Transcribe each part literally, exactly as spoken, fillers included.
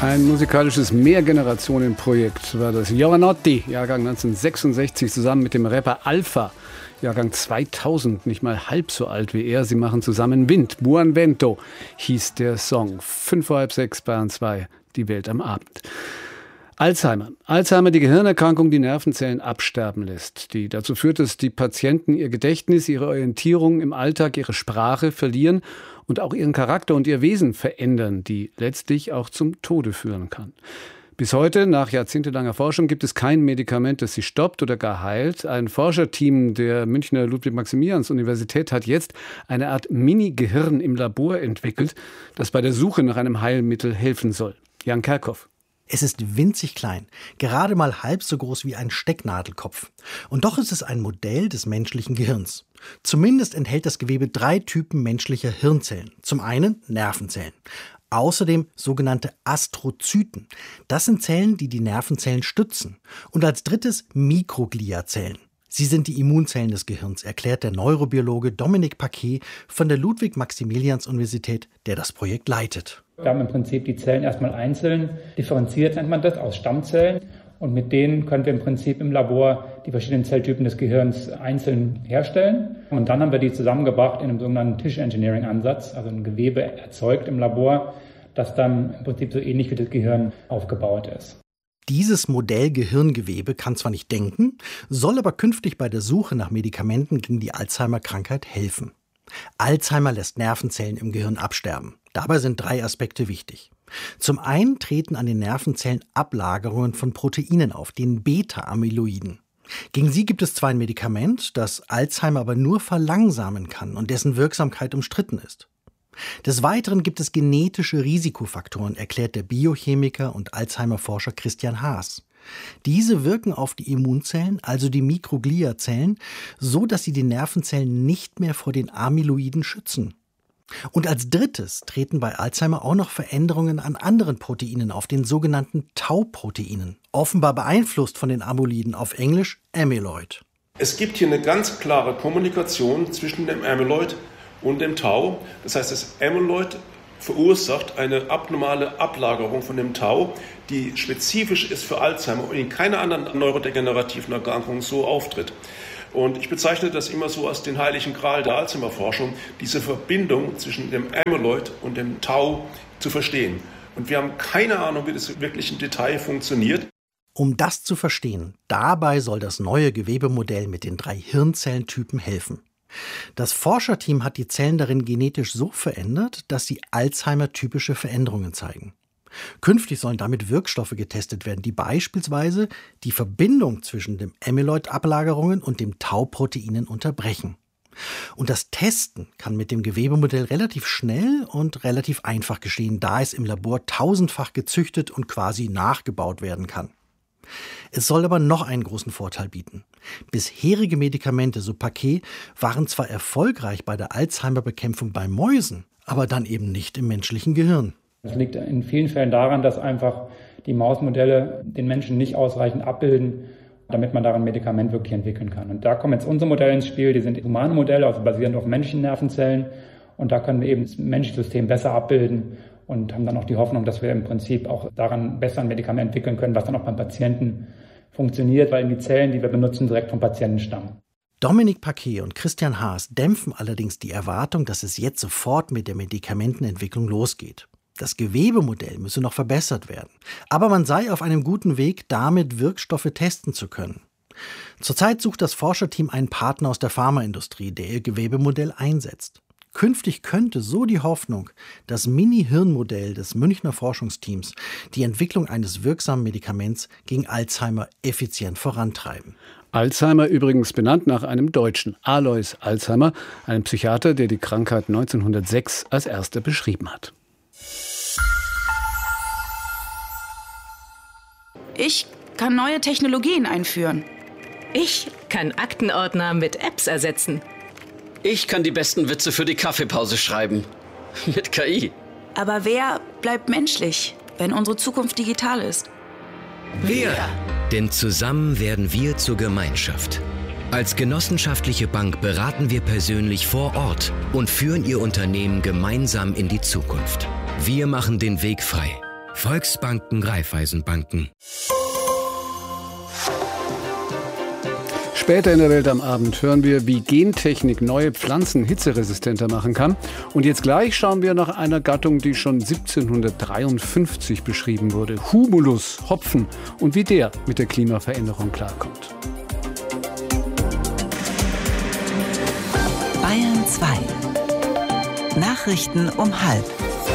Ein musikalisches Mehrgenerationenprojekt war das. Jovanotti, Jahrgang neunzehnhundertsechsundsechzig, zusammen mit dem Rapper Alpha, Jahrgang zweitausend, nicht mal halb so alt wie er. Sie machen zusammen Wind. Buon Vento hieß der Song. Fünf vor halb sechs, Bayern zwei, die Welt am Abend. Alzheimer. Alzheimer, die Gehirnerkrankung, die Nervenzellen absterben lässt, die dazu führt, dass die Patienten ihr Gedächtnis, ihre Orientierung im Alltag, ihre Sprache verlieren und auch ihren Charakter und ihr Wesen verändern, die letztlich auch zum Tode führen kann. Bis heute, nach jahrzehntelanger Forschung, gibt es kein Medikament, das sie stoppt oder gar heilt. Ein Forscherteam der Münchner Ludwig-Maximilians-Universität hat jetzt eine Art Mini-Gehirn im Labor entwickelt, das bei der Suche nach einem Heilmittel helfen soll. Jan Kerkhoff. Es ist winzig klein, gerade mal halb so groß wie ein Stecknadelkopf. Und doch ist es ein Modell des menschlichen Gehirns. Zumindest enthält das Gewebe drei Typen menschlicher Hirnzellen. Zum einen Nervenzellen. Außerdem sogenannte Astrozyten. Das sind Zellen, die die Nervenzellen stützen. Und als drittes Mikrogliazellen. Sie sind die Immunzellen des Gehirns, erklärt der Neurobiologe Dominique Paquet von der Ludwig-Maximilians-Universität, der das Projekt leitet. Wir haben im Prinzip die Zellen erstmal einzeln differenziert, nennt man das, aus Stammzellen. Und mit denen können wir im Prinzip im Labor die verschiedenen Zelltypen des Gehirns einzeln herstellen. Und dann haben wir die zusammengebracht in einem sogenannten Tissue-Engineering-Ansatz, also ein Gewebe erzeugt im Labor, das dann im Prinzip so ähnlich wie das Gehirn aufgebaut ist. Dieses Modell Gehirngewebe kann zwar nicht denken, soll aber künftig bei der Suche nach Medikamenten gegen die Alzheimer-Krankheit helfen. Alzheimer lässt Nervenzellen im Gehirn absterben. Dabei sind drei Aspekte wichtig. Zum einen treten an den Nervenzellen Ablagerungen von Proteinen auf, den Beta-Amyloiden. Gegen sie gibt es zwar ein Medikament, das Alzheimer aber nur verlangsamen kann und dessen Wirksamkeit umstritten ist. Des Weiteren gibt es genetische Risikofaktoren, erklärt der Biochemiker und Alzheimer-Forscher Christian Haas. Diese wirken auf die Immunzellen, also die Mikrogliazellen, so dass sie die Nervenzellen nicht mehr vor den Amyloiden schützen. Und als drittes treten bei Alzheimer auch noch Veränderungen an anderen Proteinen auf, den sogenannten Tau-Proteinen, offenbar beeinflusst von den Amyloiden, auf Englisch Amyloid. Es gibt hier eine ganz klare Kommunikation zwischen dem Amyloid und dem Tau. Das heißt, das Amyloid verursacht eine abnormale Ablagerung von dem Tau, die spezifisch ist für Alzheimer und in keiner anderen neurodegenerativen Erkrankung so auftritt. Und ich bezeichne das immer so als den heiligen Gral der Alzheimer-Forschung, diese Verbindung zwischen dem Amyloid und dem Tau zu verstehen. Und wir haben keine Ahnung, wie das wirklich im Detail funktioniert. Um das zu verstehen, dabei soll das neue Gewebemodell mit den drei Hirnzellentypen helfen. Das Forscherteam hat die Zellen darin genetisch so verändert, dass sie Alzheimer-typische Veränderungen zeigen. Künftig sollen damit Wirkstoffe getestet werden, die beispielsweise die Verbindung zwischen den Amyloid-Ablagerungen und dem Tau-Proteinen unterbrechen. Und das Testen kann mit dem Gewebemodell relativ schnell und relativ einfach geschehen, da es im Labor tausendfach gezüchtet und quasi nachgebaut werden kann. Es soll aber noch einen großen Vorteil bieten. Bisherige Medikamente, so Paquet, waren zwar erfolgreich bei der Alzheimer-Bekämpfung bei Mäusen, aber dann eben nicht im menschlichen Gehirn. Das liegt in vielen Fällen daran, dass einfach die Mausmodelle den Menschen nicht ausreichend abbilden, damit man daran ein Medikament wirklich entwickeln kann. Und da kommen jetzt unsere Modelle ins Spiel, die sind humane Modelle, also basierend auf menschlichen Nervenzellen. Und da können wir eben das menschliche System besser abbilden und haben dann auch die Hoffnung, dass wir im Prinzip auch daran besser ein Medikament entwickeln können, was dann auch beim Patienten funktioniert, weil eben die Zellen, die wir benutzen, direkt vom Patienten stammen. Dominique Paquet und Christian Haas dämpfen allerdings die Erwartung, dass es jetzt sofort mit der Medikamentenentwicklung losgeht. Das Gewebemodell müsse noch verbessert werden. Aber man sei auf einem guten Weg, damit Wirkstoffe testen zu können. Zurzeit sucht das Forscherteam einen Partner aus der Pharmaindustrie, der ihr Gewebemodell einsetzt. Künftig könnte so die Hoffnung, das Mini-Hirnmodell des Münchner Forschungsteams die Entwicklung eines wirksamen Medikaments gegen Alzheimer effizient vorantreiben. Alzheimer übrigens benannt nach einem Deutschen, Alois Alzheimer, einem Psychiater, der die Krankheit neunzehnhundertsechs als erster beschrieben hat. Ich kann neue Technologien einführen. Ich kann Aktenordner mit Apps ersetzen. Ich kann die besten Witze für die Kaffeepause schreiben. Mit K I. Aber wer bleibt menschlich, wenn unsere Zukunft digital ist? Wir. Denn zusammen werden wir zur Gemeinschaft. Als genossenschaftliche Bank beraten wir persönlich vor Ort und führen Ihr Unternehmen gemeinsam in die Zukunft. Wir machen den Weg frei. Volksbanken, Raiffeisenbanken. Später in der Welt am Abend hören wir, wie Gentechnik neue Pflanzen hitzeresistenter machen kann. Und jetzt gleich schauen wir nach einer Gattung, die schon siebzehnhundertdreiundfünfzig beschrieben wurde. Humulus, Hopfen, und wie der mit der Klimaveränderung klarkommt. Bayern zwei. Nachrichten um halb.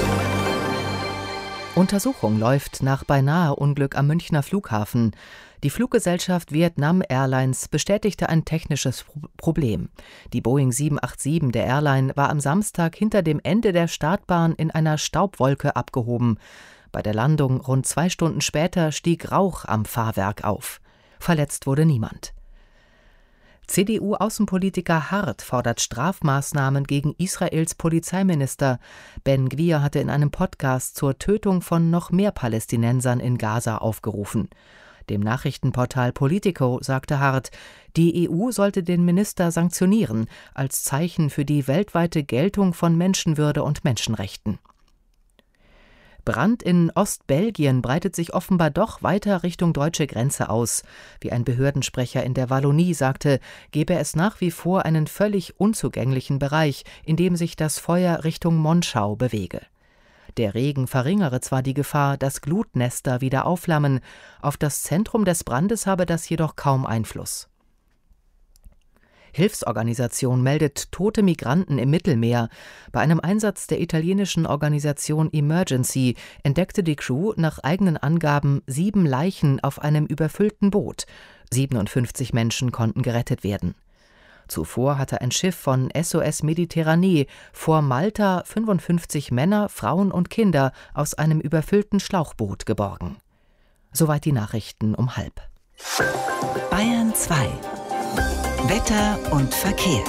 Untersuchung läuft nach beinahe Unglück am Münchner Flughafen. Die Fluggesellschaft Vietnam Airlines bestätigte ein technisches Problem. Die Boeing sieben acht sieben der Airline war am Samstag hinter dem Ende der Startbahn in einer Staubwolke abgehoben. Bei der Landung rund zwei Stunden später stieg Rauch am Fahrwerk auf. Verletzt wurde niemand. C D U-Außenpolitiker Hart fordert Strafmaßnahmen gegen Israels Polizeiminister. Ben Gvir hatte in einem Podcast zur Tötung von noch mehr Palästinensern in Gaza aufgerufen. Dem Nachrichtenportal Politico sagte Hart, die E U sollte den Minister sanktionieren, als Zeichen für die weltweite Geltung von Menschenwürde und Menschenrechten. Brand in Ostbelgien breitet sich offenbar doch weiter Richtung deutsche Grenze aus. Wie ein Behördensprecher in der Wallonie sagte, gebe es nach wie vor einen völlig unzugänglichen Bereich, in dem sich das Feuer Richtung Monschau bewege. Der Regen verringere zwar die Gefahr, dass Glutnester wieder aufflammen, auf das Zentrum des Brandes habe das jedoch kaum Einfluss. Hilfsorganisation meldet tote Migranten im Mittelmeer. Bei einem Einsatz der italienischen Organisation Emergency entdeckte die Crew nach eigenen Angaben sieben Leichen auf einem überfüllten Boot. siebenundfünfzig Menschen konnten gerettet werden. Zuvor hatte ein Schiff von S O S Mediterranee vor Malta fünfundfünfzig Männer, Frauen und Kinder aus einem überfüllten Schlauchboot geborgen. Soweit die Nachrichten um halb. Bayern zwei. Wetter und Verkehr.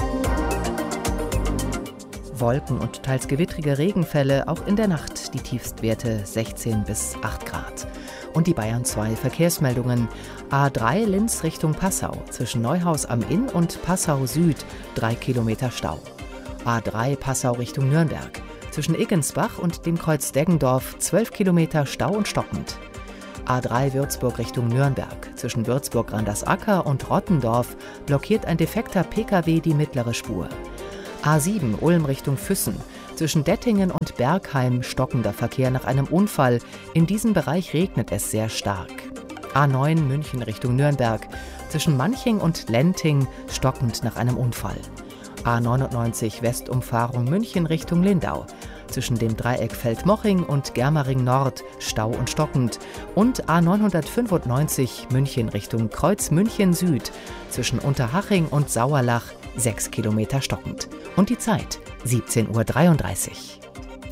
Wolken und teils gewittrige Regenfälle, auch in der Nacht die Tiefstwerte sechzehn bis acht Grad. Und die Bayern zwei Verkehrsmeldungen. A drei Linz Richtung Passau, zwischen Neuhaus am Inn und Passau Süd, drei Kilometer Stau. A drei Passau Richtung Nürnberg, zwischen Iggensbach und dem Kreuz Deggendorf, zwölf Kilometer Stau und stockend. A drei Würzburg Richtung Nürnberg, zwischen Würzburg-Randersacker und Rottendorf blockiert ein defekter Pkw die mittlere Spur. A sieben Ulm Richtung Füssen, zwischen Dettingen und Bergheim stockender Verkehr nach einem Unfall. In diesem Bereich regnet es sehr stark. A neun München Richtung Nürnberg, zwischen Manching und Lenting stockend nach einem Unfall. A neunundneunzig Westumfahrung München Richtung Lindau, zwischen dem Dreieck Feldmoching und Germering Nord Stau und stockend. Und A neunhundertfünfundneunzig München Richtung Kreuz München Süd, zwischen Unterhaching und Sauerlach sechs Kilometer stockend. Und die Zeit siebzehn Uhr dreiunddreißig.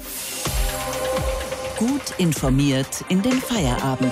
Gut informiert in den Feierabend.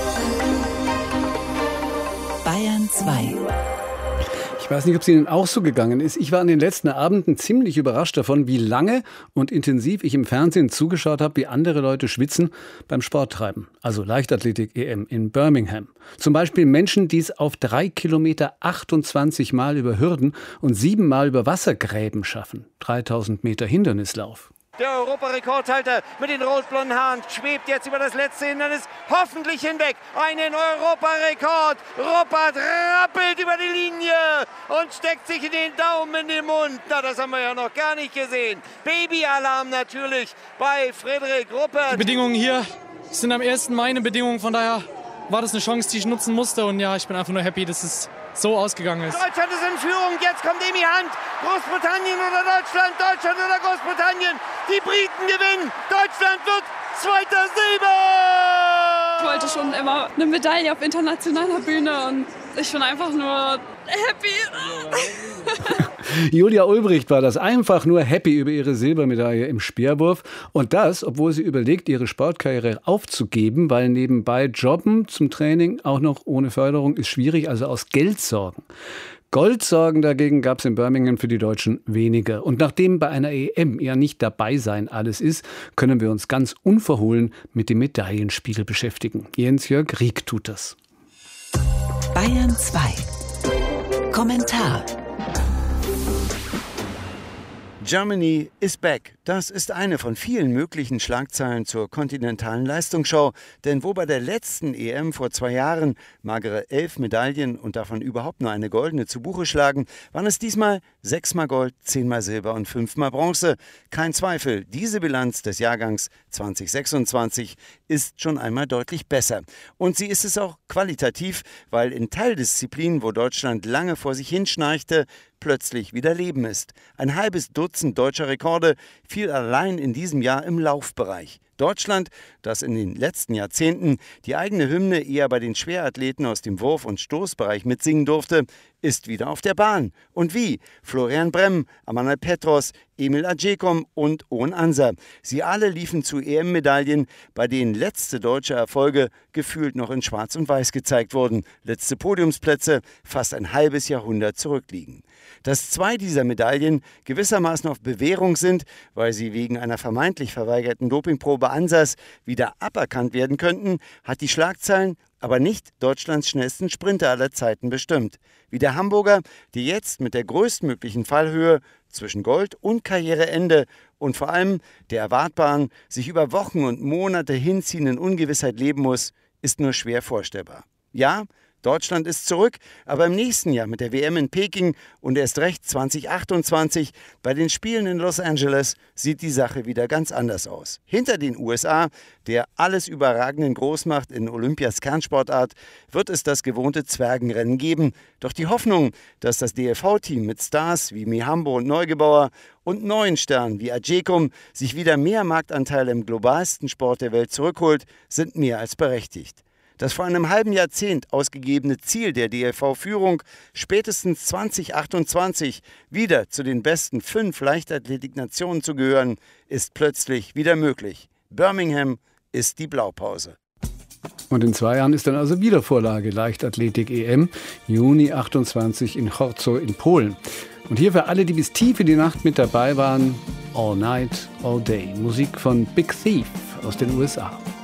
Bayern zwei. Ich weiß nicht, ob es Ihnen auch so gegangen ist. Ich war in den letzten Abenden ziemlich überrascht davon, wie lange und intensiv ich im Fernsehen zugeschaut habe, wie andere Leute schwitzen beim Sporttreiben. Also Leichtathletik-E M in Birmingham. Zum Beispiel Menschen, die es auf drei Kilometer achtundzwanzig Mal über Hürden und sieben Mal über Wassergräben schaffen. dreitausend Meter Hindernislauf. Der Europarekordhalter mit den rot-blonden Haaren schwebt jetzt über das letzte Hindernis hoffentlich hinweg. Einen Europarekord. Ruppert rappelt über die Linie und steckt sich den Daumen in den Mund. Na, das haben wir ja noch gar nicht gesehen. Babyalarm natürlich bei Frederik Ruppert. Die Bedingungen hier sind am ersten Mai eine Bedingung, von daher war das eine Chance, die ich nutzen musste. Und ja, ich bin einfach nur happy, dass es so ausgegangen ist. Deutschland ist in Führung, jetzt kommt Emi Hand. Großbritannien oder Deutschland, Deutschland oder Großbritannien. Die Briten gewinnen, Deutschland wird zweiter Silber! Ich wollte schon immer eine Medaille auf internationaler Bühne und ich bin einfach nur happy. Julia Ulbricht war das, einfach nur happy über ihre Silbermedaille im Speerwurf. Und das, obwohl sie überlegt, ihre Sportkarriere aufzugeben, weil nebenbei Jobben zum Training auch noch ohne Förderung ist schwierig, also aus Geldsorgen. Goldsorgen dagegen gab es in Birmingham für die Deutschen weniger. Und nachdem bei einer E M ja nicht dabei sein alles ist, können wir uns ganz unverhohlen mit dem Medaillenspiegel beschäftigen. Jens-Jörg Rieck tut das. Bayern zwei. Kommentar. Germany is back. Das ist eine von vielen möglichen Schlagzeilen zur kontinentalen Leistungsschau. Denn wo bei der letzten E M vor zwei Jahren magere elf Medaillen und davon überhaupt nur eine goldene zu Buche schlagen, waren es diesmal sechsmal Gold, zehnmal Silber und fünfmal Bronze. Kein Zweifel, diese Bilanz des Jahrgangs zwanzig sechsundzwanzig ist schon einmal deutlich besser. Und sie ist es auch qualitativ, weil in Teildisziplinen, wo Deutschland lange vor sich hinschnarchte, plötzlich wieder Leben ist. Ein halbes Dutzend deutscher Rekorde fiel allein in diesem Jahr im Laufbereich. Deutschland, das in den letzten Jahrzehnten die eigene Hymne eher bei den Schwerathleten aus dem Wurf- und Stoßbereich mitsingen durfte, ist wieder auf der Bahn. Und wie? Florian Bremm, Amanal Petros, Emil Adjekom und Owen Ansa. Sie alle liefen zu E M-Medaillen, bei denen letzte deutsche Erfolge gefühlt noch in Schwarz und Weiß gezeigt wurden. Letzte Podiumsplätze fast ein halbes Jahrhundert zurückliegen. Dass zwei dieser Medaillen gewissermaßen auf Bewährung sind, weil sie wegen einer vermeintlich verweigerten Dopingprobe Ansas wieder aberkannt werden könnten, hat die Schlagzeilen aber nicht Deutschlands schnellsten Sprinter aller Zeiten bestimmt. Wie der Hamburger, der jetzt mit der größtmöglichen Fallhöhe zwischen Gold und Karriereende und vor allem der erwartbaren, sich über Wochen und Monate hinziehenden Ungewissheit leben muss, ist nur schwer vorstellbar. Ja, Deutschland ist zurück, aber im nächsten Jahr mit der W M in Peking und erst recht zwanzig achtundzwanzig bei den Spielen in Los Angeles sieht die Sache wieder ganz anders aus. Hinter den U S A, der alles überragenden Großmacht in Olympias Kernsportart, wird es das gewohnte Zwergenrennen geben. Doch die Hoffnung, dass das D L V-Team mit Stars wie Mihambo und Neugebauer und neuen Sternen wie Adjekom sich wieder mehr Marktanteile im globalsten Sport der Welt zurückholt, sind mehr als berechtigt. Das vor einem halben Jahrzehnt ausgegebene Ziel der D L V-Führung, spätestens zwanzig achtundzwanzig wieder zu den besten fünf Leichtathletik-Nationen zu gehören, ist plötzlich wieder möglich. Birmingham ist die Blaupause. Und in zwei Jahren ist dann also wieder Vorlage Leichtathletik-E M, Juni achtundzwanzig in Chorzów in Polen. Und hier für alle, die bis tief in die Nacht mit dabei waren, All Night, All Day. Musik von Big Thief aus den U S A.